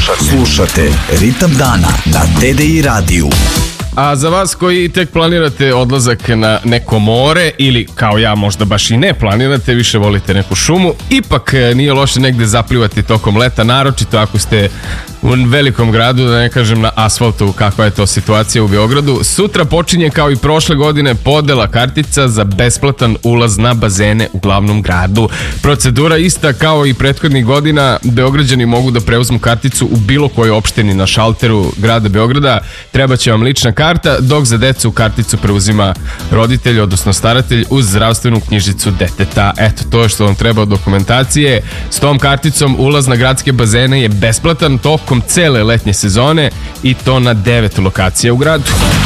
Slušate Ritam dana na TDI radiju. A za vas koji tek planirate odlazak na neko more ili kao ja možda baš i ne planirate, više volite neku šumu, ipak nije loše negde zaplivati tokom leta, naročito ako ste u velikom gradu, da ne kažem na asfaltu kakva je to situacija u Beogradu. Sutra počinje kao i prošle godine podela kartica za besplatan ulaz na bazene u glavnom gradu. Procedura ista kao i prethodnih godina, Beograđani mogu da preuzmu karticu u bilo kojoj opštini na šalteru grada Beograda. Treba će vam lična karta, dok za decu karticu preuzima roditelj, odnosno staratelj uz zdravstvenu knjižicu deteta. Eto, to je što vam treba od dokumentacije. S tom karticom ulaz na gradske bazene je besplatan tokom cele letnje sezone i to na 9 lokacija u gradu.